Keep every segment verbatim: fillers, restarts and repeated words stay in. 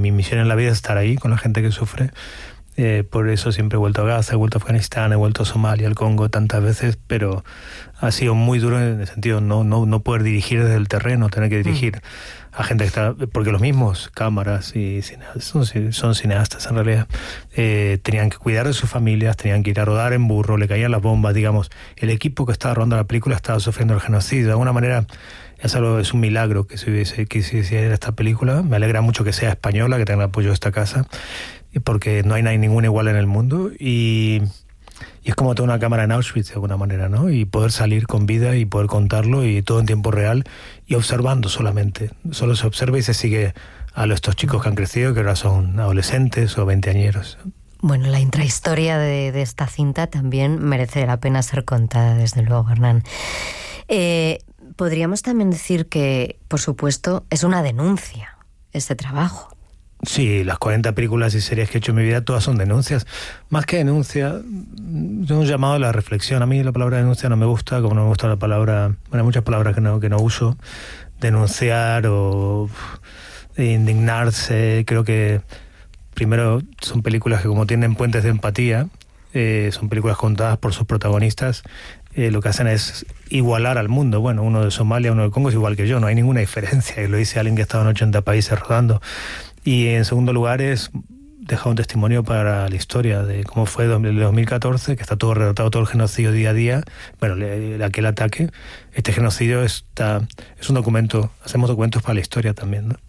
mi misión en la vida es estar ahí con la gente que sufre. Eh, por eso siempre he vuelto a Gaza, he vuelto a Afganistán, he vuelto a Somalia, al Congo tantas veces, pero ha sido muy duro en el sentido no no no poder dirigir desde el terreno, tener que dirigir mm. a gente que está, porque los mismos cámaras y cineastas, son, son cineastas en realidad, eh, tenían que cuidar de sus familias, tenían que ir a rodar en burro, le caían las bombas, digamos, el equipo que estaba rodando la película estaba sufriendo el genocidio, de alguna manera. Es, algo, es un milagro que se hubiese que se hiciera esta película. Me alegra mucho que sea española, que tenga el apoyo de esta casa, porque no hay, no hay ninguna igual en el mundo. Y, y es como tener una cámara en Auschwitz, de alguna manera, ¿no? Y poder salir con vida y poder contarlo, y todo en tiempo real, y observando solamente. Solo se observa y se sigue a estos chicos que han crecido, que ahora son adolescentes o veinteañeros. Bueno, la intrahistoria de, de esta cinta también merece la pena ser contada, desde luego, Hernán. Eh... Podríamos también decir que, por supuesto, es una denuncia este trabajo. Sí, las cuarenta películas y series que he hecho en mi vida, todas son denuncias. Más que denuncia, yo un llamado a la reflexión. A mí la palabra denuncia no me gusta, como no me gusta la palabra... Bueno, hay muchas palabras que no, que no uso. Denunciar o indignarse. Creo que, primero, son películas que como tienen puentes de empatía, eh, son películas contadas por sus protagonistas. Eh, lo que hacen es igualar al mundo. Bueno, uno de Somalia, uno de Congo es igual que yo, no hay ninguna diferencia, y lo dice alguien que ha estado en ochenta países rodando. Y en segundo lugar es dejar un testimonio para la historia de cómo fue el dos mil catorce, que está todo relatado, todo el genocidio día a día, bueno, le, aquel ataque. Este genocidio está, es un documento, hacemos documentos para la historia también, ¿no?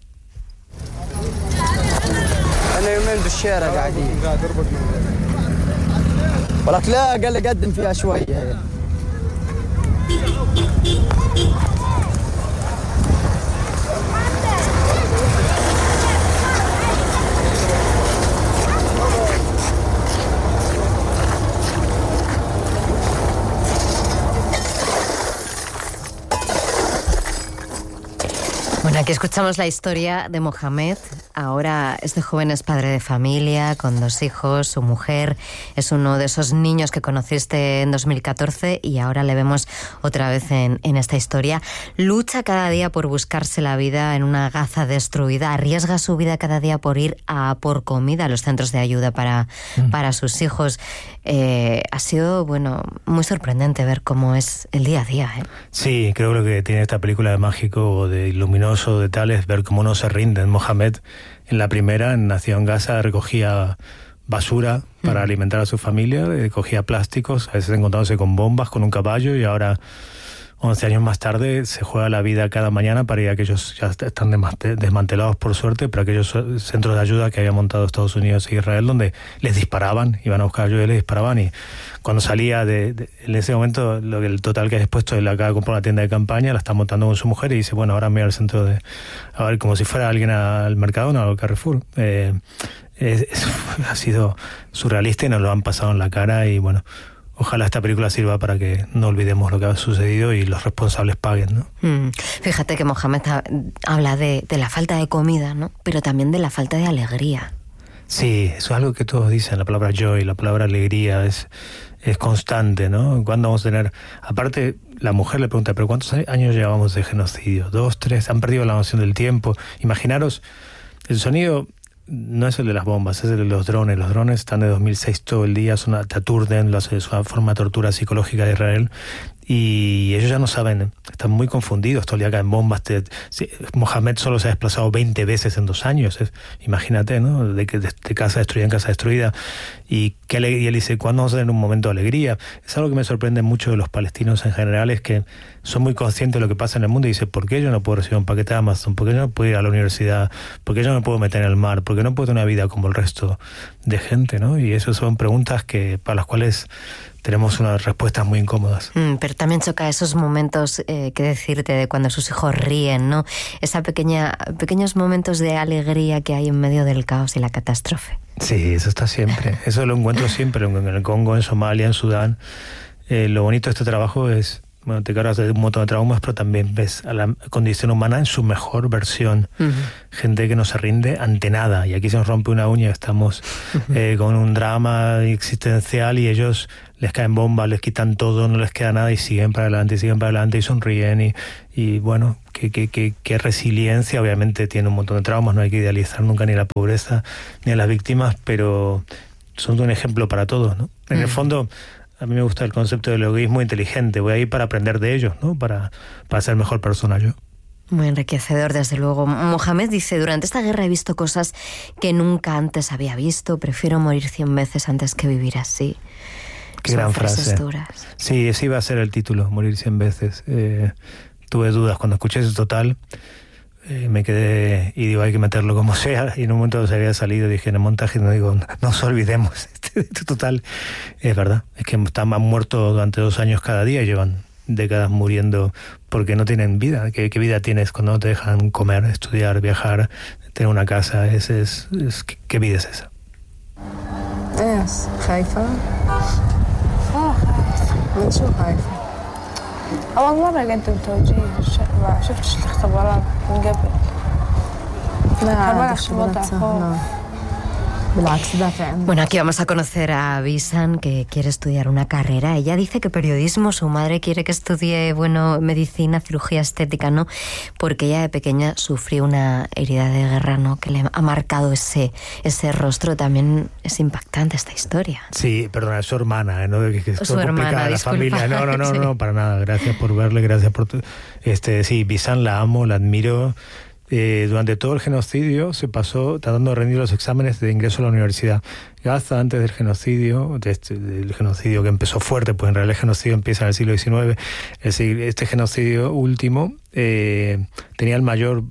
Bueno, aquí escuchamos la historia de Mohamed. Ahora este joven es padre de familia, con dos hijos, su mujer es uno de esos niños que conociste en dos mil catorce, y ahora le vemos otra vez en, en esta historia. Lucha cada día por buscarse la vida en una Gaza destruida, arriesga su vida cada día por ir a por comida a los centros de ayuda para, mm. para sus hijos. Eh, ha sido, bueno, muy sorprendente ver cómo es el día a día, ¿eh? Sí, creo que lo que tiene esta película de mágico o de luminoso, de tal, es ver cómo no se rinden. Mohamed, en la primera, nació en Gaza, recogía basura para mm. alimentar a su familia, recogía plásticos, a veces encontrándose con bombas, con un caballo, y ahora, once años más tarde, se juega la vida cada mañana para ir a aquellos, ya están desmantelados por suerte, pero aquellos centros de ayuda que había montado Estados Unidos e Israel, donde les disparaban, iban a buscar ayuda y les disparaban, y cuando salía de, de en ese momento, lo que el total que ha expuesto, él acaba de comprar una tienda de campaña, la está montando con su mujer, y dice, bueno, ahora me voy al centro de, a ver, como si fuera alguien al Mercadona o al Carrefour. Eh, es, es, ha sido surrealista y nos lo han pasado en la cara, y bueno, ojalá esta película sirva para que no olvidemos lo que ha sucedido y los responsables paguen, ¿no? Mm, fíjate que Mohamed habla de, de la falta de comida, ¿no? Pero también de la falta de alegría. Sí, eso es algo que todos dicen, la palabra joy, la palabra alegría, es, es constante, ¿no? ¿Cuándo vamos a tener...? Aparte, la mujer le pregunta, ¿pero cuántos años llevamos de genocidio? ¿Dos, tres? Han perdido la noción del tiempo. Imaginaros, el sonido no es el de las bombas, es el de los drones. Los drones están de dos mil seis todo el día, son, te aturden, es una forma de tortura psicológica de Israel, y ellos ya no saben, están muy confundidos, todo el día caen bombas. Te, si, Mohamed solo se ha desplazado veinte veces en dos años, es, imagínate, ¿no? De, de, de casa destruida en casa destruida, y, que, y él dice, ¿cuándo vamos a tener un momento de alegría? Es algo que me sorprende mucho de los palestinos en general, es que son muy conscientes de lo que pasa en el mundo, y dice, ¿por qué yo no puedo recibir un paquete de Amazon? ¿Por qué yo no puedo ir a la universidad? ¿Por qué yo no me puedo meter en el mar? ¿Por qué no puedo tener una vida como el resto de gente, ¿no? Y eso son preguntas que para las cuales tenemos unas respuestas muy incómodas. Mm, pero también choca esos momentos, eh, que decirte, de cuando sus hijos ríen, ¿no? Esa pequeña, pequeños momentos de alegría que hay en medio del caos y la catástrofe. Sí, eso está siempre. Eso lo encuentro siempre en el Congo, en Somalia, en Sudán. Eh, lo bonito de este trabajo es bueno, te cargas de un montón de traumas, pero también ves a la condición humana en su mejor versión. Uh-huh. Gente que no se rinde ante nada. Y aquí se nos rompe una uña, estamos uh-huh. eh, con un drama existencial y ellos les caen bombas, les quitan todo, no les queda nada y siguen para adelante, y siguen para adelante y sonríen. Y, y bueno, qué que, que, que resiliencia. Obviamente tiene un montón de traumas, no hay que idealizar nunca ni la pobreza ni a las víctimas, pero son un ejemplo para todos, ¿no? En uh-huh. el fondo, a mí me gusta el concepto del egoísmo inteligente. Voy ahí para aprender de ellos, ¿no? Para, para ser mejor persona yo. Muy enriquecedor, desde luego. Mohamed dice, durante esta guerra he visto cosas que nunca antes había visto. Prefiero morir cien veces antes que vivir así. Qué Son gran frase. Duras. Sí, ese iba a ser el título, morir cien veces. Eh, tuve dudas cuando escuché ese total. Eh, me quedé y digo, hay que meterlo como sea, y en un momento se había salido, dije en el montaje, no digo, no nos olvidemos, este, este total, es verdad, es que están, han muerto durante dos años cada día y llevan décadas muriendo porque no tienen vida. ¿Qué, qué vida tienes cuando no te dejan comer, estudiar, viajar, tener una casa? Es, es, es, ¿qué, ¿Qué vida es esa? Es خايفة اه من شو خايفة؟ أول مرة أقدم توجيه ما شفتش الاختبارات من قبل لا هذا Bueno, aquí vamos a conocer a Bisan, que quiere estudiar una carrera. Ella dice que periodismo, su madre quiere que estudie, bueno, medicina, cirugía estética, ¿no? Porque ella de pequeña sufrió una herida de guerra, ¿no? Que le ha marcado ese, ese rostro. También es impactante esta historia. Sí, perdona, es su hermana, ¿no? Que, que su hermana, la disculpa. Familia. No, no, no, sí. no, para nada. Gracias por verle, gracias por... Tu... Este, sí, Bisan la amo, la admiro. Eh, durante todo el genocidio se pasó tratando de rendir los exámenes de ingreso a la universidad. Gaza, antes del genocidio, de este, del genocidio que empezó fuerte, pues en realidad el genocidio empieza en el siglo diecinueve, es decir, este genocidio último eh, tenía el mayor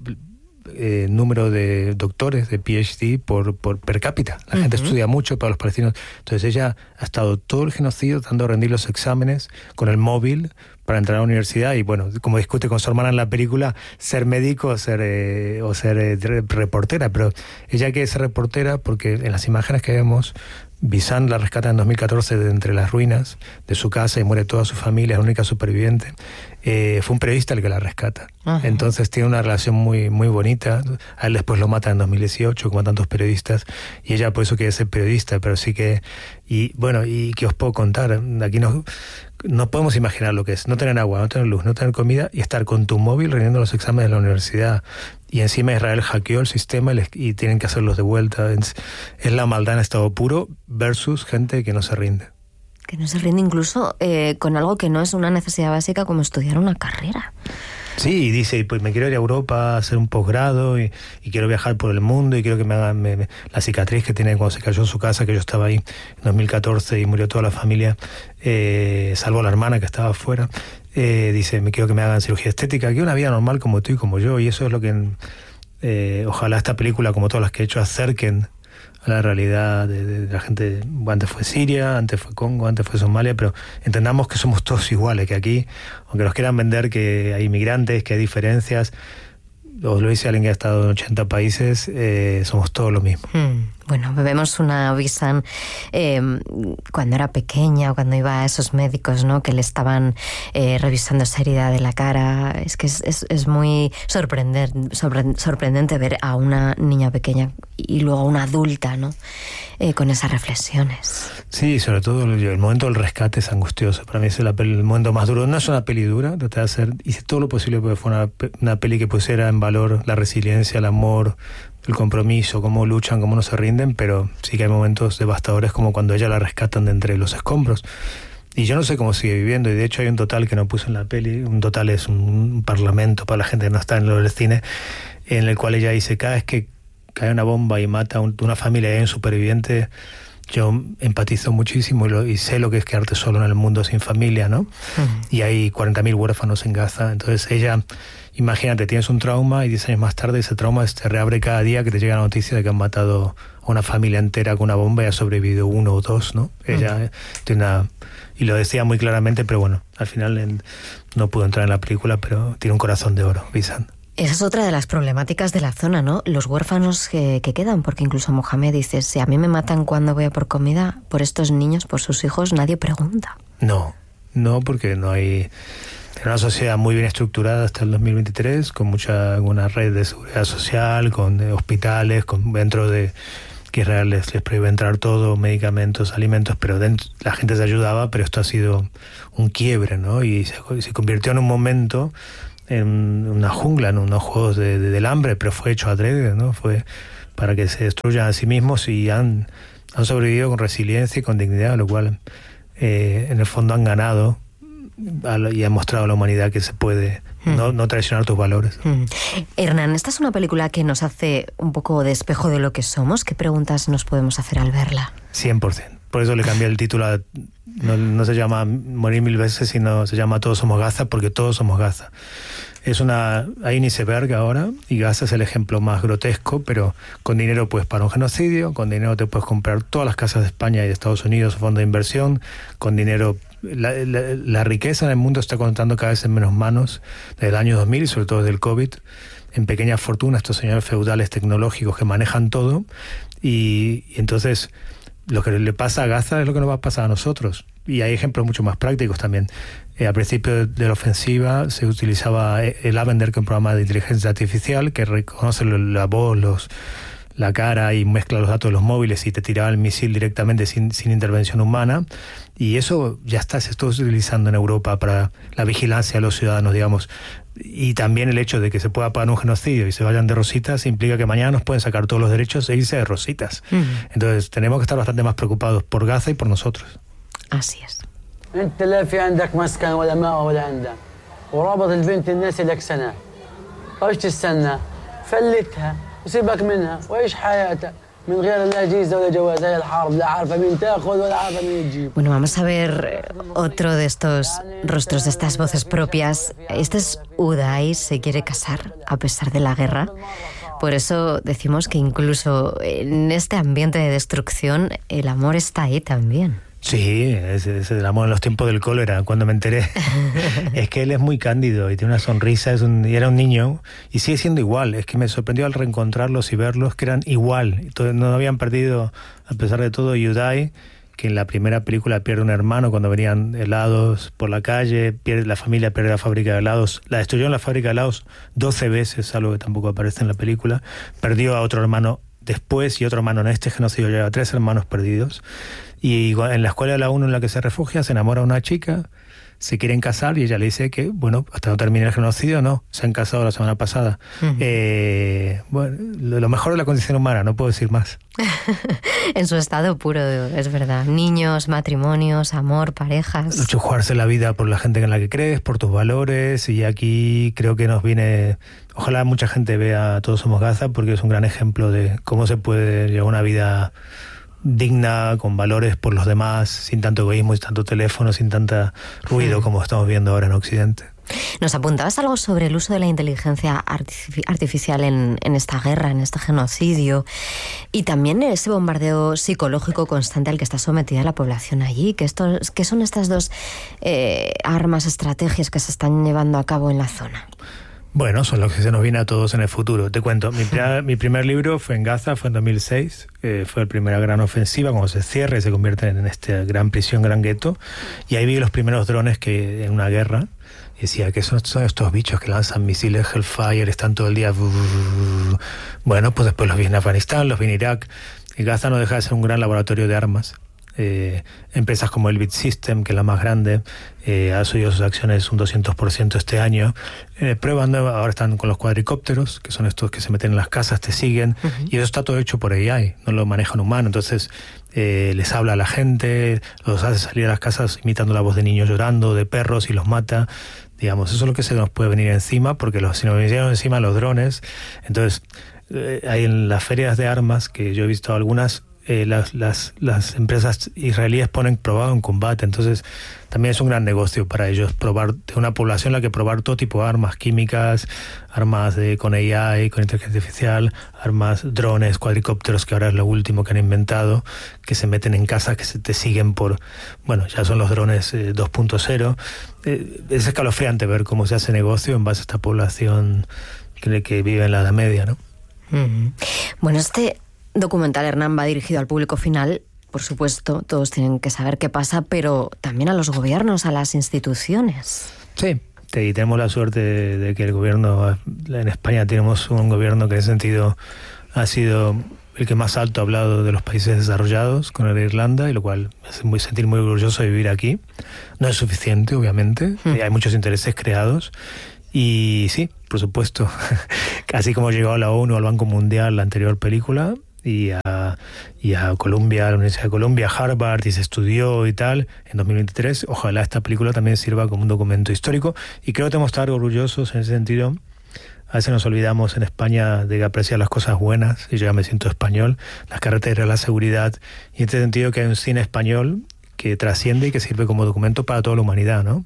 eh, número de doctores de P H D por, por per cápita. La uh-huh. gente estudia mucho para los palestinos. Entonces ella ha estado todo el genocidio tratando de rendir los exámenes con el móvil para entrar a la universidad y, bueno, como discute con su hermana en la película, ser médico o ser, eh, o ser eh, reportera. Pero ella quiere ser reportera porque en las imágenes que vemos, Bisan la rescata en dos mil catorce de entre las ruinas de su casa y muere toda su familia, es la única superviviente. Eh, fue un periodista el que la rescata. Ajá. Entonces tiene una relación muy, muy bonita. A él después lo matan en dos mil dieciocho, como a tantos periodistas, y ella por eso quiere ser periodista, pero sí que... Y bueno, ¿y qué os puedo contar? Aquí no, no podemos imaginar lo que es no tener agua, no tener luz, no tener comida y estar con tu móvil rindiendo los exámenes de la universidad. Y encima Israel hackeó el sistema y, les, y tienen que hacerlos de vuelta. Es, es la maldad en estado puro versus gente que no se rinde. Que no se rinde incluso eh, con algo que no es una necesidad básica como estudiar una carrera. Sí, y dice, pues me quiero ir a Europa a hacer un posgrado y, y quiero viajar por el mundo y quiero que me hagan me, me, la cicatriz que tiene cuando se cayó en su casa, que yo estaba ahí en dos mil catorce y murió toda la familia, eh, salvo la hermana que estaba afuera. Eh, dice, me quiero que me hagan cirugía estética, quiero una vida normal como tú y como yo, y eso es lo que eh, ojalá esta película, como todas las que he hecho, acerquen a la realidad de, de, de la gente. Antes fue Siria, antes fue Congo, antes fue Somalia, pero entendamos que somos todos iguales, que aquí, aunque nos quieran vender que hay inmigrantes, que hay diferencias, os lo dice alguien que ha estado en ochenta países, eh, somos todos lo mismo. Hmm. Bueno, vemos una Bisan eh, cuando era pequeña o cuando iba a esos médicos, ¿no? Que le estaban eh, revisando esa herida de la cara. Es que es, es, es muy sorprendente, sorprendente ver a una niña pequeña y luego a una adulta, ¿no? Eh, con esas reflexiones. Sí, sobre todo el, el momento del rescate es angustioso. Para mí es la peli, el momento más duro. No es una peli dura, traté de hacer, hice todo lo posible porque fue una, una peli que pusiera en valor la resiliencia, el amor, el compromiso, cómo luchan, cómo no se rinden, pero sí que hay momentos devastadores como cuando ella la rescatan de entre los escombros. Y yo no sé cómo sigue viviendo, y de hecho hay un total que no puse en la peli. Un total es un, un parlamento para la gente que no está en lo del cine, en el cual ella dice, cada vez que cae una bomba y mata a un, una familia y hay un superviviente, yo empatizo muchísimo y, lo, y sé lo que es quedarte solo en el mundo sin familia, ¿no? Uh-huh. Y hay cuarenta mil huérfanos en Gaza. Entonces ella, imagínate, tienes un trauma y diez años más tarde ese trauma se reabre cada día que te llega la noticia de que han matado a una familia entera con una bomba y ha sobrevivido uno o dos, ¿no? Uh-huh. Ella tiene una... Y lo decía muy claramente, pero bueno, al final en, no pudo entrar en la película, pero tiene un corazón de oro, Bisan. Esa es otra de las problemáticas de la zona, ¿no? Los huérfanos que, que quedan, porque incluso Mohamed dice, si a mí me matan cuando voy a por comida, por estos niños, por sus hijos, nadie pregunta. No, no, porque no hay... en una sociedad muy bien estructurada hasta el dos mil veintitrés, con mucha una red de seguridad social, con eh, hospitales, con dentro de que Israel les, les prohíbe entrar todo, medicamentos, alimentos, pero dentro, la gente se ayudaba, pero esto ha sido un quiebre, ¿no? Y se, se convirtió en un momento en una jungla, en unos juegos de, de, del hambre, pero fue hecho adrede, ¿no? Fue para que se destruyan a sí mismos y han, han sobrevivido con resiliencia y con dignidad, lo cual eh, en el fondo han ganado y han mostrado a la humanidad que se puede mm. no, no traicionar tus valores. Mm. Hernán, esta es una película que nos hace un poco de espejo de lo que somos. ¿Qué preguntas nos podemos hacer al verla? cien por ciento. Por eso le cambié el título a, no, no se llama Morir mil veces, sino se llama Todos somos Gaza, porque todos somos Gaza. Es una, hay un iceberg ahora y Gaza es el ejemplo más grotesco, pero con dinero puedes parar un genocidio, con dinero te puedes comprar todas las casas de España y de Estados Unidos, fondo de inversión, con dinero la, la, la riqueza en el mundo está contando cada vez en menos manos desde el año dos mil y sobre todo desde el COVID, en pequeñas fortunas, estos señores feudales tecnológicos que manejan todo y, y entonces lo que le pasa a Gaza es lo que nos va a pasar a nosotros. Y hay ejemplos mucho más prácticos también. Eh, al principio de la ofensiva se utilizaba el Lavender, que es un programa de inteligencia artificial que reconoce la voz, los, la cara y mezcla los datos de los móviles y te tiraba el misil directamente sin, sin intervención humana. Y eso ya está, se está utilizando en Europa para la vigilancia de los ciudadanos, digamos. Y también el hecho de que se pueda pagar un genocidio y se vayan de rositas implica que mañana nos pueden sacar todos los derechos e irse de rositas. Uh-huh. Entonces tenemos que estar bastante más preocupados por Gaza y por nosotros. Así es. انت لا في عندك مسكن ولا ماء ولا عندك ورابط البنت الناس لك سنه ايش تستنى فلتها وسيبك منها وايش حياتها من غير لا جيزه ولا جواز هي الحرب لا عارفه مين تاخذ ولا عارفه مين تجيب. Bueno, vamos a ver otro de estos rostros, de estas voces propias. Este es Uday, se quiere casar a pesar de la guerra. Por eso decimos que incluso en este ambiente de destrucción el amor está ahí también. Sí, es, es el amor en los tiempos del cólera, cuando me enteré. Es que él es muy cándido y tiene una sonrisa, es un, y era un niño, y sigue siendo igual. Es que me sorprendió al reencontrarlos y verlos que eran igual. Entonces, no habían perdido, a pesar de todo, Uday, que en la primera película pierde un hermano cuando venían helados por la calle, pierde la familia, pierde la fábrica de helados, la destruyó en la fábrica de helados doce veces, algo que tampoco aparece en la película. Perdió a otro hermano después y otro hermano en este genocidio, lleva tres hermanos perdidos. Y en la escuela de la ONU en la que se refugia se enamora a una chica, se quieren casar y ella le dice que, bueno, hasta no termine el genocidio, no, se han casado la semana pasada. Uh-huh. Eh, bueno, lo, lo mejor de la condición humana, no puedo decir más. En su estado puro, es verdad. Niños, matrimonios, amor, parejas. Mucho jugarse la vida por la gente en la que crees, por tus valores, y aquí creo que nos viene... Ojalá mucha gente vea Todos somos Gaza, porque es un gran ejemplo de cómo se puede llevar una vida digna, con valores por los demás, sin tanto egoísmo, sin tanto teléfono, sin tanta ruido mm. como estamos viendo ahora en Occidente. Nos apuntabas algo sobre el uso de la inteligencia artific- artificial en, en esta guerra, en este genocidio, y también ese bombardeo psicológico constante al que está sometida la población allí. ¿Qué, esto, qué son estas dos eh, armas, estrategias que se están llevando a cabo en la zona? Bueno, son los que se nos viene a todos en el futuro. Te cuento, mi, primer, mi primer libro fue en Gaza, fue en dos mil seis, eh, fue la primera gran ofensiva, cuando se cierra y se convierte en esta gran prisión, gran gueto, y ahí vi los primeros drones que en una guerra, y decía, ¿qué son, son estos bichos que lanzan misiles Hellfire, están todo el día? Bueno, pues después los vi en Afganistán, los vi en Irak, y Gaza no deja de ser un gran laboratorio de armas. Eh, empresas como Elbit System, que es la más grande, eh, ha subido sus acciones un doscientos por ciento este año. Eh, pruebas nuevas, ahora están con los cuadricópteros, que son estos que se meten en las casas, te siguen, uh-huh. y eso está todo hecho por A I, no lo manejan humano. Entonces eh, les habla a la gente, los hace salir a las casas imitando la voz de niños llorando, de perros, y los mata. Digamos, eso es lo que se nos puede venir encima, porque los, si nos vinieron encima los drones. Entonces eh, hay en las ferias de armas, que yo he visto algunas, Eh, las, las, las empresas israelíes ponen probado en combate, entonces también es un gran negocio para ellos probar, de una población en la que probar todo tipo de armas químicas, armas de, con A I, con inteligencia artificial, armas, drones, cuadricópteros, que ahora es lo último que han inventado, que se meten en casas, que se te siguen por, bueno, ya son los drones eh, dos punto cero. Eh, es escalofriante ver cómo se hace negocio en base a esta población que, que vive en la Edad Media, ¿no? Mm-hmm. Bueno, este documental, Hernán, va dirigido al público final, por supuesto, todos tienen que saber qué pasa, pero también a los gobiernos, a las instituciones. Sí, y tenemos la suerte de, de que el gobierno, en España tenemos un gobierno que en ese sentido ha sido el que más alto ha hablado de los países desarrollados con el de Irlanda, y lo cual me hace muy, sentir muy orgulloso de vivir aquí. No es suficiente, obviamente, mm. hay muchos intereses creados, y sí, por supuesto, así como llegó a la ONU, al Banco Mundial, la anterior película, y a, y a Columbia, a la Universidad de Columbia, Harvard, y se estudió y tal, en dos mil veintitrés, ojalá esta película también sirva como un documento histórico, y creo que tenemos que estar orgullosos en ese sentido. A veces nos olvidamos en España de apreciar las cosas buenas, y yo ya me siento español, las carreteras, la seguridad, y en este sentido que hay un cine español que trasciende y que sirve como documento para toda la humanidad, ¿no?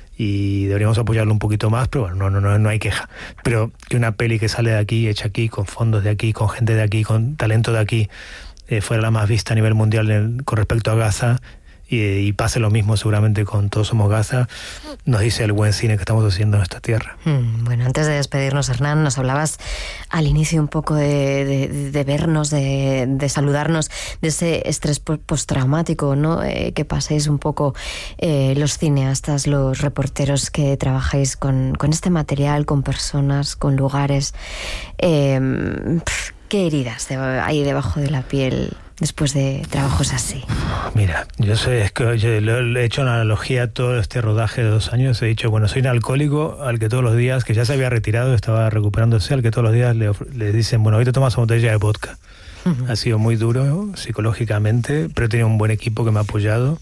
Y deberíamos apoyarlo un poquito más, pero bueno, no, no, no, no hay queja. Pero que una peli que sale de aquí, hecha aquí, con fondos de aquí, con gente de aquí, con talento de aquí, eh, fuera la más vista a nivel mundial en, con respecto a Gaza, y, y pase lo mismo seguramente con Todos Somos Gaza, nos dice el buen cine que estamos haciendo en esta tierra. Mm, bueno, antes de despedirnos, Hernán, nos hablabas al inicio un poco de, de, de vernos, de, de saludarnos, de ese estrés postraumático, ¿no? Eh, que pasáis un poco eh, los cineastas, los reporteros que trabajáis con, con este material, con personas, con lugares. Eh, ¿Qué heridas hay debajo de la piel después de trabajos así? Mira, yo sé, es que yo le he hecho una analogía a todo este rodaje de dos años. He dicho, bueno, soy un alcohólico al que todos los días, que ya se había retirado, estaba recuperándose, al que todos los días le, le dicen, bueno, hoy te tomas una botella de vodka. Uh-huh. Ha sido muy duro psicológicamente, pero he tenido un buen equipo que me ha apoyado.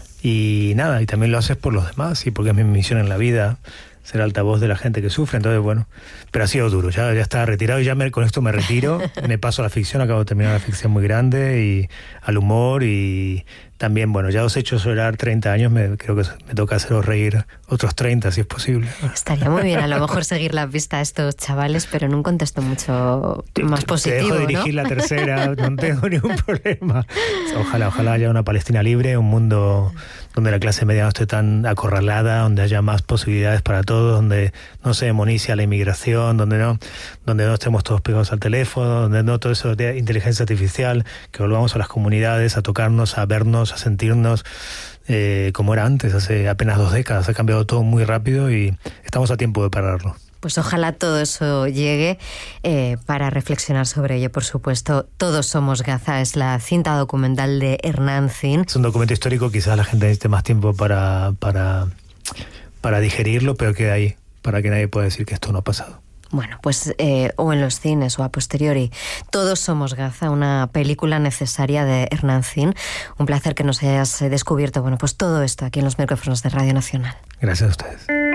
Y nada, y también lo haces por los demás, y porque es mi misión en la vida, ser altavoz de la gente que sufre. Entonces, bueno, pero ha sido duro, ya, ya estaba retirado, y ya me, con esto me retiro, me paso a la ficción, acabo de terminar una ficción muy grande, y al humor, y también, bueno, ya os he hecho llorar treinta años, me, creo que me toca haceros reír otros treinta, si es posible. Estaría muy bien, a lo mejor seguir la pista a estos chavales, pero en un contexto mucho más positivo, te dejo ¿no? dirigir la tercera, no tengo ningún problema. Ojalá, ojalá haya una Palestina libre, un mundo donde la clase media no esté tan acorralada, donde haya más posibilidades para todos, donde no se demonice a la inmigración, donde no, donde no estemos todos pegados al teléfono, donde no todo eso de inteligencia artificial, que volvamos a las comunidades, a tocarnos, a vernos, a sentirnos eh, como era antes, hace apenas dos décadas. Ha cambiado todo muy rápido y estamos a tiempo de pararlo. Pues ojalá todo eso llegue eh, para reflexionar sobre ello, por supuesto. Todos somos Gaza, es la cinta documental de Hernán Zin. Es un documento histórico, quizás la gente necesite más tiempo para, para, para digerirlo, pero queda ahí, para que nadie pueda decir que esto no ha pasado. Bueno, pues eh, o en los cines o a posteriori. Todos somos Gaza, una película necesaria de Hernán Zin. Un placer que nos hayas descubierto, bueno, pues todo esto aquí en los micrófonos de Radio Nacional. Gracias a ustedes.